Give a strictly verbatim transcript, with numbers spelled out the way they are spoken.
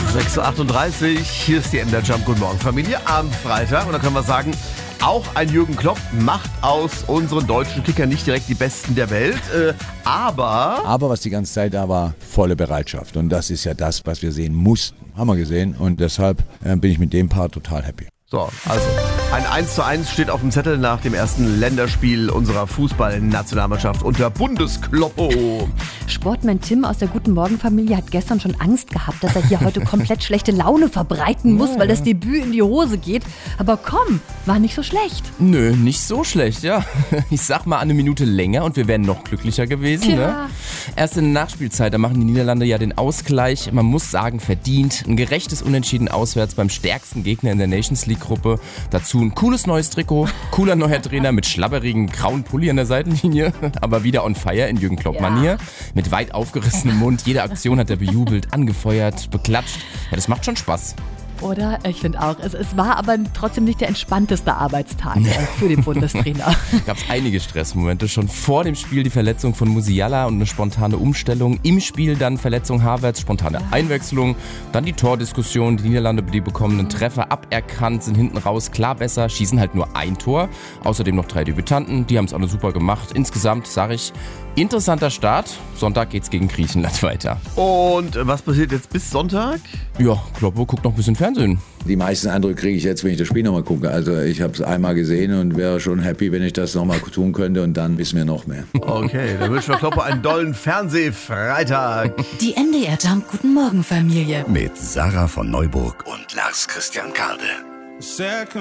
sechs Uhr achtunddreißig, hier ist die M D R Jump. Guten Morgen, Familie, am Freitag. Und da können wir sagen, auch ein Jürgen Klopp macht aus unseren deutschen Kickern nicht direkt die Besten der Welt, äh, aber... Aber was die ganze Zeit da war, volle Bereitschaft. Und das ist ja das, was wir sehen mussten. Haben wir gesehen. Und deshalb äh, bin ich mit dem Part total happy. So, also ein eins zu eins steht auf dem Zettel nach dem ersten Länderspiel unserer Fußballnationalmannschaft unter Bundeskloppo. Sportman Tim aus der Guten Morgen Familie hat gestern schon Angst gehabt, dass er hier heute komplett schlechte Laune verbreiten muss, weil das Debüt in die Hose geht. Aber komm, war nicht so schlecht. Nö, nicht so schlecht, ja. Ich sag mal eine Minute länger und wir wären noch glücklicher gewesen. Ne? Erst in der Nachspielzeit, da machen die Niederlande ja den Ausgleich. Man muss sagen, verdient. Ein gerechtes Unentschieden auswärts beim stärksten Gegner in der Nations League Gruppe. Dazu ein cooles neues Trikot, cooler neuer Trainer mit schlabberigen grauen Pulli an der Seitenlinie, aber wieder on fire in Jürgen Klopp-Manier. Ja. Mit weit aufgerissenem Mund. Jede Aktion hat er bejubelt, angefeuert, beklatscht. Ja, das macht schon Spaß. Oder? Ich finde auch. Es, es war aber trotzdem nicht der entspannteste Arbeitstag äh, für den Bundestrainer. Gab es einige Stressmomente. Schon vor dem Spiel die Verletzung von Musiala und eine spontane Umstellung. Im Spiel dann Verletzung Havertz, spontane Einwechslung. Dann die Tordiskussion. Die Niederlande, die bekommen einen Treffer aberkannt, sind hinten raus klar besser, schießen halt nur ein Tor. Außerdem noch drei Debütanten. Die haben es alle super gemacht. Insgesamt sage ich, interessanter Start. Sonntag geht's gegen Griechenland weiter. Und was passiert jetzt bis Sonntag? Ja, Kloppo guckt noch ein bisschen Fernsehen. Die meisten Eindrücke kriege ich jetzt, wenn ich das Spiel nochmal gucke. Also ich habe es einmal gesehen und wäre schon happy, wenn ich das nochmal tun könnte und dann wissen wir noch mehr. Okay, dann wünschen wir Kloppo einen dollen Fernsehfreitag. Die M D R Jump Guten Morgen Familie. Mit Sarah von Neuburg und Lars Christian Karde.